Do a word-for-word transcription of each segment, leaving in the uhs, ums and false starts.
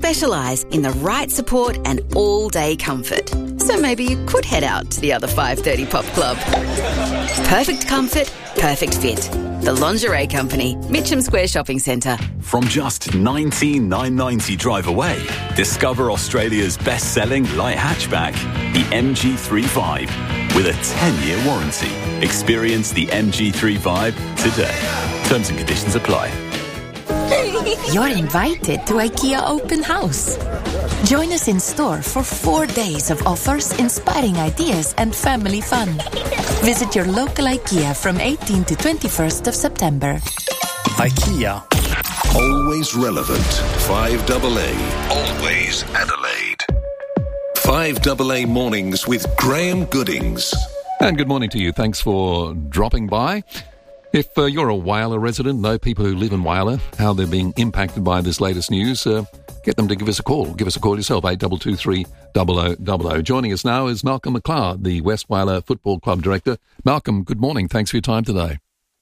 specialise in the right support and all-day comfort. So maybe you could head out to the other five thirty Pop Club. Perfect comfort, perfect fit. The Lingerie Company, Mitcham Square Shopping Centre. From just nineteen thousand nine hundred ninety drive away, discover Australia's best-selling light hatchback, the M G three Vibe, with a ten-year warranty. Experience the M G three Vibe today. Terms and conditions apply. You're invited to IKEA Open House. Join us in store for four days of offers, inspiring ideas and family fun. Visit your local IKEA from eighteenth to twenty-first of September. IKEA. Always relevant. five A A. Always Adelaide. five A A Mornings with Graham Goodings. And good morning to you. Thanks for dropping by. If uh, you're a Whyalla resident, know people who live in Whyalla, how they're being impacted by this latest news, uh, get them to give us a call. Give us a call yourself, eight two two three, zero zero zero zero. Joining us now is Malcolm McLeod, the West Whyalla Football Club Director. Malcolm, good morning. Thanks for your time today.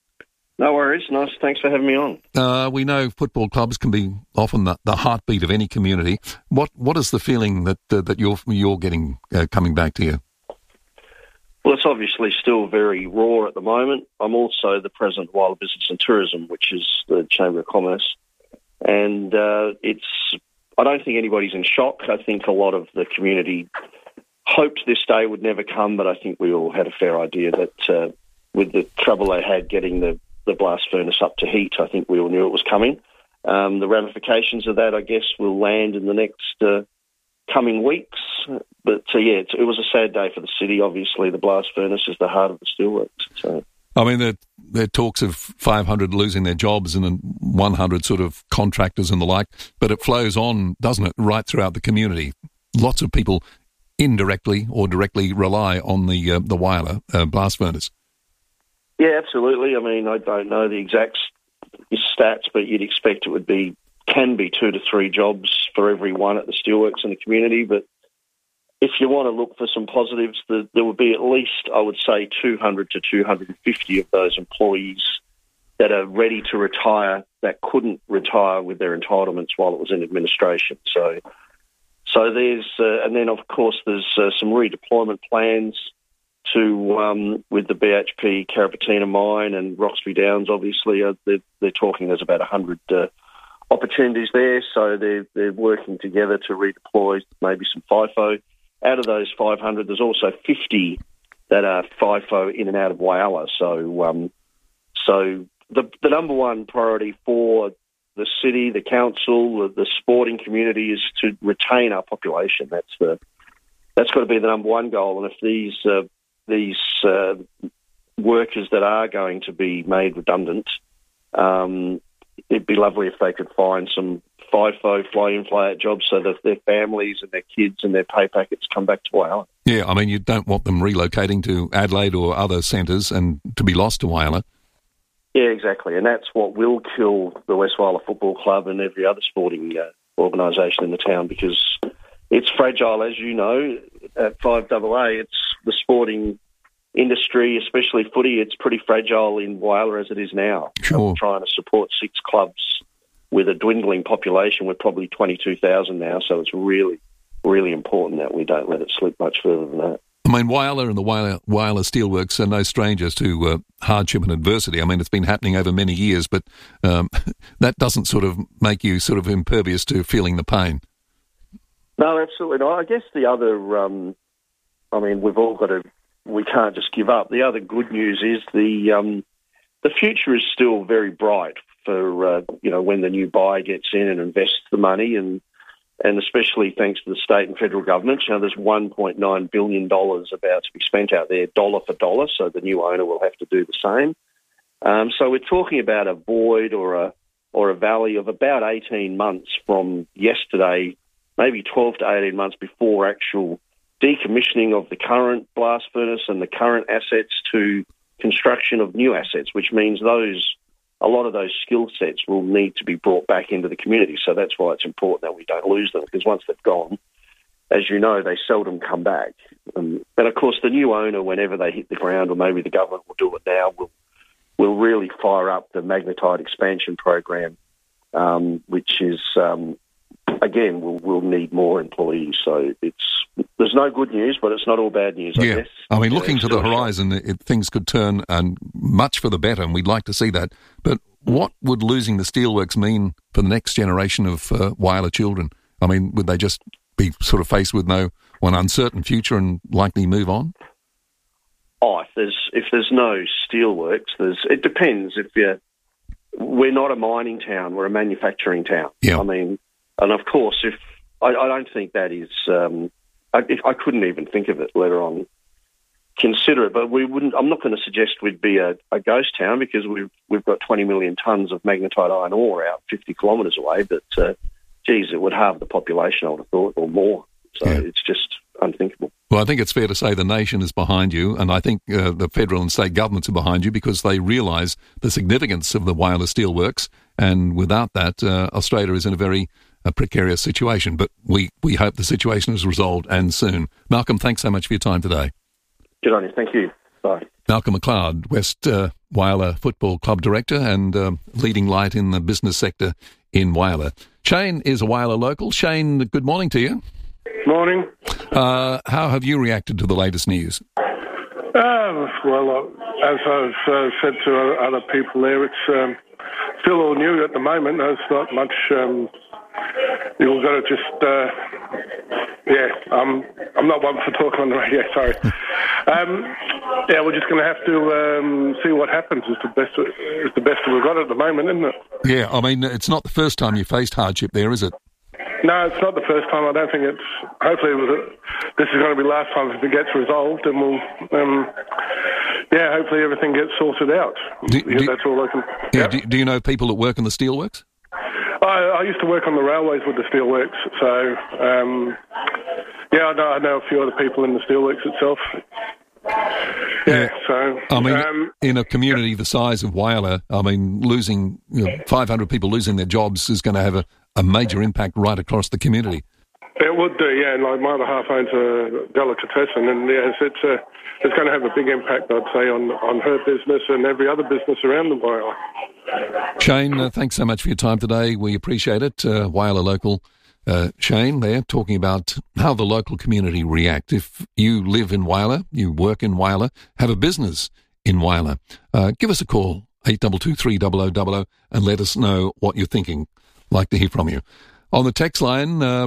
No worries. Nice. Thanks for having me on. Uh, we know football clubs can be often the, the heartbeat of any community. What What is the feeling that uh, that you're you're getting uh, coming back to you? Well, it's obviously still very raw at the moment. I'm also the president of Whyalla Business and Tourism, which is the Chamber of Commerce. And uh, it's, I don't think anybody's in shock. I think a lot of the community hoped this day would never come, but I think we all had a fair idea that uh, with the trouble they had getting the, the blast furnace up to heat, I think we all knew it was coming. Um, the ramifications of that, I guess, will land in the next uh, coming weeks. But uh, yeah, it, it was a sad day for the city. Obviously, the blast furnace is the heart of the steelworks. So, I mean, there, there are talks of five hundred losing their jobs and then one hundred sort of contractors and the like, but it flows on, doesn't it, right throughout the community. Lots of people indirectly or directly rely on the uh, the Whyalla uh, blast furnace. Yeah, absolutely. I mean, I don't know the exact stats, but you'd expect it would be, can be two to three jobs for every one at the steelworks in the community. But if you want to look for some positives, the, there would be at least, I would say, two hundred to two hundred fifty of those employees that are ready to retire that couldn't retire with their entitlements while it was in administration. So, so there's, uh, and then of course there's uh, some redeployment plans to um, with the B H P Carrapateena mine and Roxby Downs. Obviously, uh, they're, they're talking there's about a hundred. Uh, opportunities there, so they're, they're working together to redeploy maybe some FIFO. Out of those five hundred, there's also fifty that are FIFO in and out of Whyalla. So um, so the, the number one priority for the city, the council, the, the sporting community is to retain our population. That's the that's got to be the number one goal. And if these, uh, these uh, workers that are going to be made redundant, um, it'd be lovely if they could find some FIFO, fly-in, fly-out jobs so that their families and their kids and their pay packets come back to Whyalla. Yeah, I mean, you don't want them relocating to Adelaide or other centres and to be lost to Whyalla. Yeah, exactly, and that's what will kill the West Whyalla Football Club and every other sporting uh, organisation in the town, because it's fragile, as you know. At five A A, it's the sporting industry, especially footy, it's pretty fragile in Whyalla as it is now. Sure. We're trying to support six clubs with a dwindling population. We're probably twenty-two thousand now, so it's really, really important that we don't let it slip much further than that. I mean, Whyalla and the Whyalla, Whyalla Steelworks are no strangers to uh, hardship and adversity. I mean, it's been happening over many years, but um, that doesn't sort of make you sort of impervious to feeling the pain. No, absolutely not. I guess the other, um, I mean, we've all got to, we can't just give up. The other good news is the um, the future is still very bright for, uh, you know, when the new buyer gets in and invests the money, and and especially thanks to the state and federal government. You know, there's one point nine billion dollars about to be spent out there, dollar for dollar, so the new owner will have to do the same. Um, so we're talking about a void or a or a valley of about eighteen months from yesterday, maybe twelve to eighteen months before actual decommissioning of the current blast furnace and the current assets to construction of new assets, which means those a lot of those skill sets will need to be brought back into the community. So that's why it's important that we don't lose them, because once they've gone, as you know, they seldom come back. Um, but of course, the new owner, whenever they hit the ground, or maybe the government will do it now, will will really fire up the magnetite expansion program, um, which is um, again, we'll, we'll need more employees. So it's there's no good news, but it's not all bad news, I yeah. guess. I mean, looking yeah, to the horizon, it, things could turn and much for the better, and we'd like to see that. But what would losing the steelworks mean for the next generation of uh, Whyalla children? I mean, would they just be sort of faced with no one uncertain future and likely move on? Oh, if there's if there's no steelworks, there's it depends. If you we're not a mining town, we're a manufacturing town. Yeah. I mean, and of course, if I, I don't think that is, um, I, if, I couldn't even think of it, let alone consider it. But we wouldn't. I'm not going to suggest we'd be a, a ghost town because we've we've got twenty million tonnes of magnetite iron ore out fifty kilometres away. But uh, geez, it would halve the population, I would have thought, or more. So yeah. It's just unthinkable. Well, I think it's fair to say the nation is behind you, and I think uh, the federal and state governments are behind you because they realise the significance of the Whyalla Steelworks, and without that, uh, Australia is in a very uh, precarious situation. But we, we hope the situation is resolved, and soon. Malcolm, thanks so much for your time today. Good on you. Thank you. Bye. Malcolm McLeod, West uh, Whyalla Football Club Director and uh, leading light in the business sector in Whyalla. Shane is a Whyalla local. Shane, good morning to you. Morning. Uh, how have you reacted to the latest news? Uh, well, uh, as I've uh, said to other people there, it's um, still all new at the moment. There's not much. Um, you've got to just, uh, yeah. I'm I'm not one for talking on the radio. Sorry. um, yeah, we're just going to have to um, see what happens. It's the best. It's the best we've got at the moment, isn't it? Yeah, I mean, it's not the first time you faced hardship there, is it? No, it's not the first time. I don't think it's... Hopefully it was, this is going to be the last time if it gets resolved, and we'll... Um, yeah, hopefully everything gets sorted out. Do, yeah, do, that's all I can... Yeah, Yep. do, do you know people that work in the steelworks? I, I used to work on the railways with the steelworks, so... Um, yeah, I know, I know a few other people in the steelworks itself. Yeah, yeah, so... I mean, um, in a community the size of Whyalla, I mean, losing... You know, five hundred people losing their jobs is going to have a... a major impact right across the community. It would do, yeah. And like my other half owns a delicatessen, and yes, it's a, it's going to have a big impact, I'd say, on on her business and every other business around the Whyalla. Shane, uh, thanks so much for your time today. We appreciate it. Uh, Whyalla local uh, Shane there talking about how the local community react. If you live in Whyalla, you work in Whyalla, have a business in Whyalla, uh, give us a call, eight two two three zero zero zero zero, and let us know what you're thinking. Like to hear from you. On the text line, uh,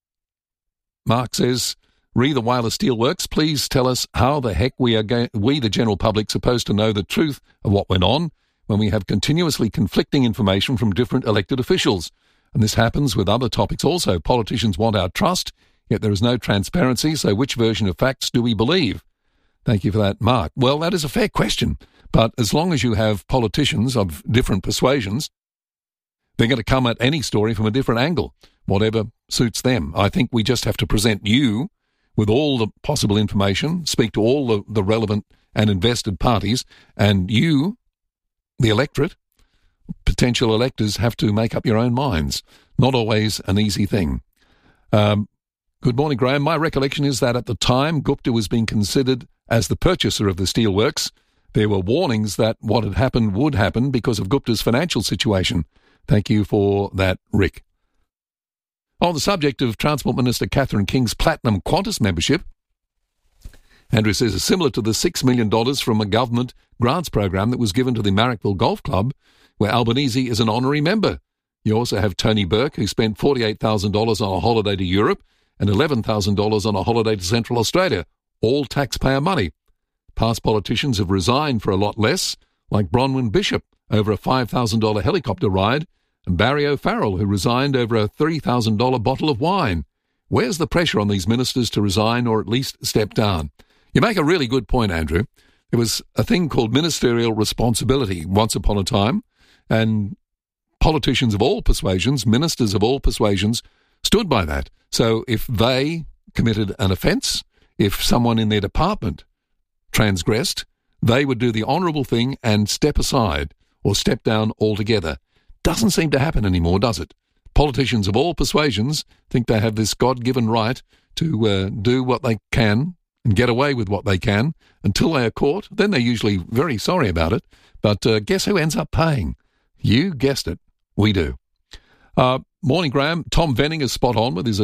Mark says, re the Whyalla Steelworks, please tell us how the heck we are ga- we, the general public, supposed to know the truth of what went on when we have continuously conflicting information from different elected officials. And this happens with other topics also. Politicians want our trust, yet there is no transparency, so which version of facts do we believe? Thank you for that, Mark. Well, that is a fair question, but as long as you have politicians of different persuasions, they're going to come at any story from a different angle, whatever suits them. I think we just have to present you with all the possible information, speak to all the, the relevant and invested parties, and you, the electorate, potential electors, have to make up your own minds. Not always an easy thing. Um, good morning, Graham. My recollection is that at the time Gupta was being considered as the purchaser of the steelworks, there were warnings that what had happened would happen because of Gupta's financial situation. Thank you for that, Rick. On the subject of Transport Minister Catherine King's Platinum Qantas membership, Andrew says it's similar to the six million dollars from a government grants program that was given to the Marrickville Golf Club, where Albanese is an honorary member. You also have Tony Burke, who spent forty-eight thousand dollars on a holiday to Europe and eleven thousand dollars on a holiday to Central Australia, all taxpayer money. Past politicians have resigned for a lot less, like Bronwyn Bishop over a five thousand dollars helicopter ride, and Barry O'Farrell, who resigned over a three thousand dollars bottle of wine. Where's the pressure on these ministers to resign or at least step down? You make a really good point, Andrew. There was a thing called ministerial responsibility once upon a time, and politicians of all persuasions, ministers of all persuasions, stood by that. So if they committed an offence, if someone in their department transgressed, they would do the honourable thing and step aside or step down altogether. Doesn't seem to happen anymore, does it? Politicians of all persuasions think they have this God-given right to uh, do what they can and get away with what they can until they are caught. Then they're usually very sorry about it. But uh, guess who ends up paying? You guessed it. We do. Uh, morning, Graham. Tom Venning is spot on with his